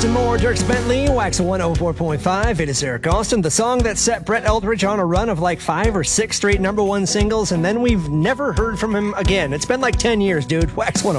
Austin Moore, Dierks Bentley, Wax 104.5. It is Eric Austin, the song that set Brett Eldredge on a run of like 5 or 6 straight number one singles, and then we've never heard from him again. It's been like 10 years, dude. Wax 104.